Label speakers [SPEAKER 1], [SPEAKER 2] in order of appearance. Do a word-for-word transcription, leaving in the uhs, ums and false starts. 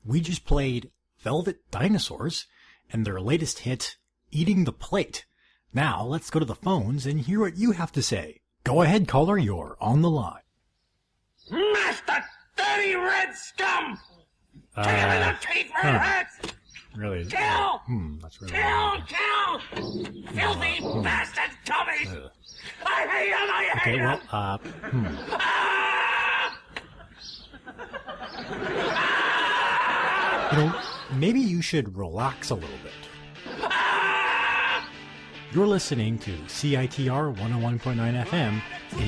[SPEAKER 1] We just played Velvet Dinosaurs and their latest hit, Eating the Plate. Now, let's go to the phones and hear what you have to say. Go ahead, caller, you're on the line.
[SPEAKER 2] Master dirty red scum!
[SPEAKER 1] Uh,
[SPEAKER 2] Take him in the teeth where it hurts!
[SPEAKER 1] Really?
[SPEAKER 2] Kill!
[SPEAKER 1] Hmm, that's really
[SPEAKER 2] Kill!
[SPEAKER 1] weird.
[SPEAKER 2] Kill! Filthy
[SPEAKER 1] Hmm.
[SPEAKER 2] bastard Tommy!
[SPEAKER 1] Ugh.
[SPEAKER 2] I hate him! I hate
[SPEAKER 1] Okay,
[SPEAKER 2] him!
[SPEAKER 1] well, uh, hmm.
[SPEAKER 2] Ah!
[SPEAKER 1] You know, maybe you should relax a little bit.
[SPEAKER 2] Ah!
[SPEAKER 1] You're listening to C I T R one oh one point nine F M in